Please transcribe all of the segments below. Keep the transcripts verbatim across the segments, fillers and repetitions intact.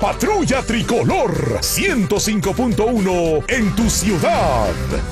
Patrulla Tricolor ciento cinco punto uno en tu ciudad.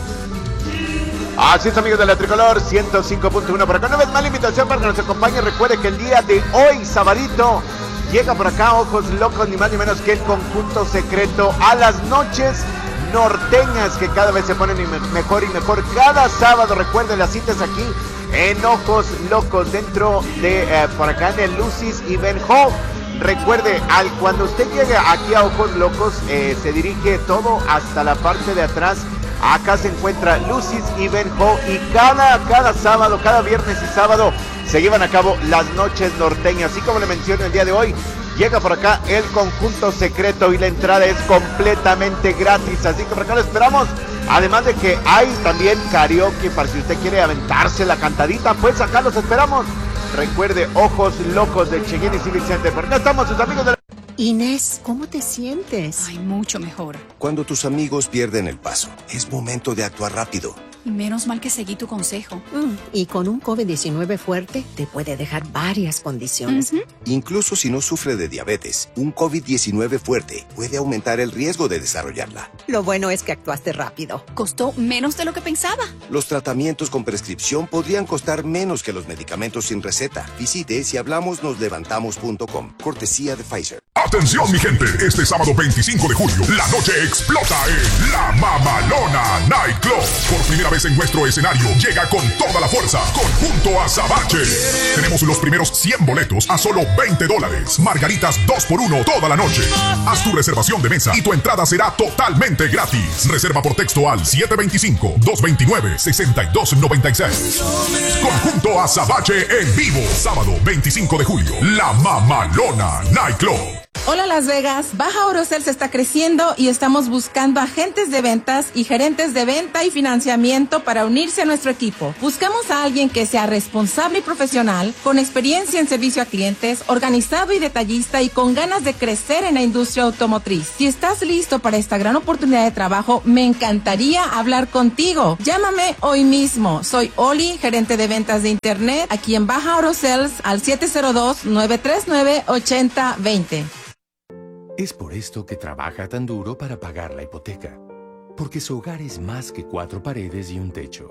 Así es, amigos de la Tricolor ciento cinco punto uno. Por acá una vez más la invitación para que nos acompañe. Recuerde que el día de hoy, sabadito, llega por acá Ojos Locos, ni más ni menos que el conjunto secreto a las noches norteñas, que cada vez se ponen mejor y mejor cada sábado. Recuerden, las citas aquí en Ojos Locos, dentro de eh, por acá en el Lucis y Ben Hall. Recuerde, al cuando usted llegue aquí a Ojos Locos, eh, se dirige todo hasta la parte de atrás. Acá se encuentra Lucis y Ben Ho, y cada, cada sábado, cada viernes y sábado se llevan a cabo las noches norteñas. Así como le menciono el día de hoy, llega por acá el conjunto secreto y la entrada es completamente gratis. Así que por acá lo esperamos. Además de que hay también karaoke para si usted quiere aventarse la cantadita, pues acá los esperamos. Recuerde, Ojos Locos del Cheyenne Civic Center. Por acá estamos sus amigos de la... Inés, ¿cómo te sientes? Ay, mucho mejor. Cuando tus amigos pierden el paso, es momento de actuar rápido. Y menos mal que seguí tu consejo. Mm, y con un COVID diecinueve fuerte, te puede dejar varias condiciones. Uh-huh. Incluso si no sufre de diabetes, un COVID diecinueve fuerte puede aumentar el riesgo de desarrollarla. Lo bueno es que actuaste rápido. Costó menos de lo que pensaba. Los tratamientos con prescripción podrían costar menos que los medicamentos sin receta. Visite si hablamos nos levantamos punto com. Cortesía de Pfizer. Atención, mi gente, este sábado veinticinco de julio, la noche explota en La Mamalona Nightclub. Por primera vez en nuestro escenario, llega con toda la fuerza, Conjunto Azabache. Tenemos los primeros cien boletos a solo veinte dólares. Margaritas dos por uno toda la noche. Haz tu reservación de mesa y tu entrada será totalmente gratis. Reserva por texto al siete dos cinco, dos dos nueve, seis dos nueve seis. Conjunto Azabache en vivo, sábado veinticinco de julio, La Mamalona Nightclub. Hola Las Vegas, Baja Orocels está creciendo y estamos buscando agentes de ventas y gerentes de venta y financiamiento para unirse a nuestro equipo. Buscamos a alguien que sea responsable y profesional, con experiencia en servicio a clientes, organizado y detallista y con ganas de crecer en la industria automotriz. Si estás listo para esta gran oportunidad de trabajo, me encantaría hablar contigo. Llámame hoy mismo. Soy Oli, gerente de ventas de internet, aquí en Baja Orocels al siete cero dos, nueve tres nueve, ocho cero dos cero. Es por esto que trabaja tan duro para pagar la hipoteca. Porque su hogar es más que cuatro paredes y un techo.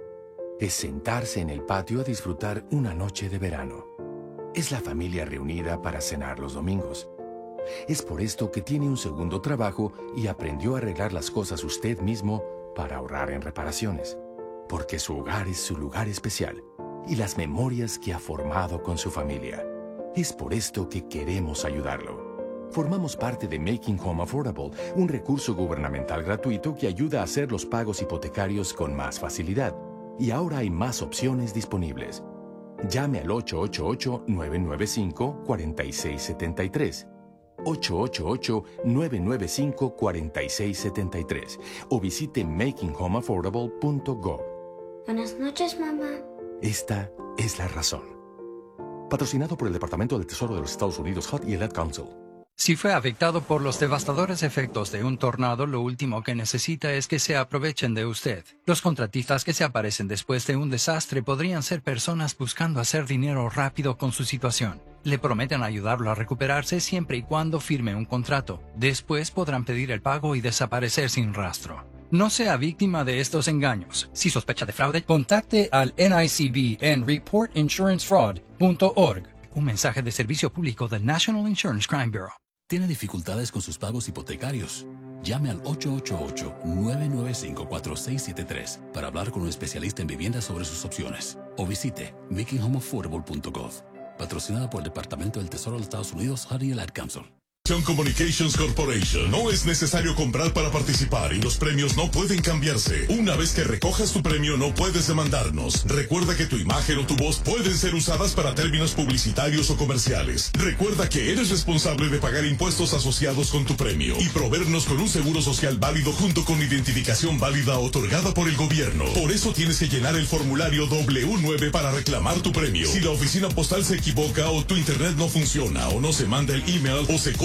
Es sentarse en el patio a disfrutar una noche de verano. Es la familia reunida para cenar los domingos. Es por esto que tiene un segundo trabajo y aprendió a arreglar las cosas usted mismo para ahorrar en reparaciones. Porque su hogar es su lugar especial y las memorias que ha formado con su familia. Es por esto que queremos ayudarlo. Formamos parte de Making Home Affordable, un recurso gubernamental gratuito que ayuda a hacer los pagos hipotecarios con más facilidad. Y ahora hay más opciones disponibles. Llame al ocho ocho ocho, nueve nueve cinco, cuatro seis siete tres. ocho ocho ocho, nueve nueve cinco, cuatro seis siete tres o visite making home affordable punto gov. Buenas noches, mamá. Esta es la razón. Patrocinado por el Departamento del Tesoro de los Estados Unidos, H U D y el Ad Council. Si fue afectado por los devastadores efectos de un tornado, lo último que necesita es que se aprovechen de usted. Los contratistas que se aparecen después de un desastre podrían ser personas buscando hacer dinero rápido con su situación. Le prometen ayudarlo a recuperarse siempre y cuando firme un contrato. Después podrán pedir el pago y desaparecer sin rastro. No sea víctima de estos engaños. Si sospecha de fraude, contacte al N I C B en report insurance fraud punto org. Un mensaje de servicio público del National Insurance Crime Bureau. ¿Tiene dificultades con sus pagos hipotecarios? Llame al ocho ocho ocho, nueve nueve cinco, cuatro seis siete tres para hablar con un especialista en viviendas sobre sus opciones. O visite making home affordable punto gov. Patrocinada por el Departamento del Tesoro de los Estados Unidos, H U D y el Ad Council. Communications Corporation. No es necesario comprar para participar y los premios no pueden cambiarse. Una vez que recojas tu premio no puedes demandarnos. Recuerda que tu imagen o tu voz pueden ser usadas para términos publicitarios o comerciales. Recuerda que eres responsable de pagar impuestos asociados con tu premio y proveernos con un seguro social válido junto con identificación válida otorgada por el gobierno. Por eso tienes que llenar el formulario doble u nueve para reclamar tu premio. Si la oficina postal se equivoca o tu internet no funciona o no se manda el email o se corta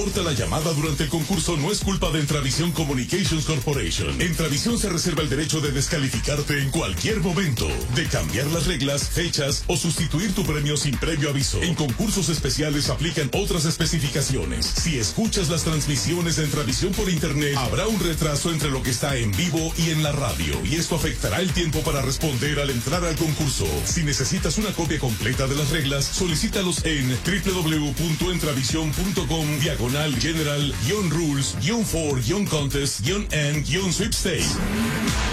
corta la llamada durante el concurso no es culpa de Entravisión Communications Corporation. Entravisión se reserva el derecho de descalificarte en cualquier momento, de cambiar las reglas, fechas o sustituir tu premio sin previo aviso. En concursos especiales aplican otras especificaciones. Si escuchas las transmisiones de Entravisión por internet, habrá un retraso entre lo que está en vivo y en la radio, y esto afectará el tiempo para responder al entrar al concurso. Si necesitas una copia completa de las reglas, solicítalos en w w w punto entravision punto com diagonal general guion rules guion for guion contest guion and guion sweepstakes.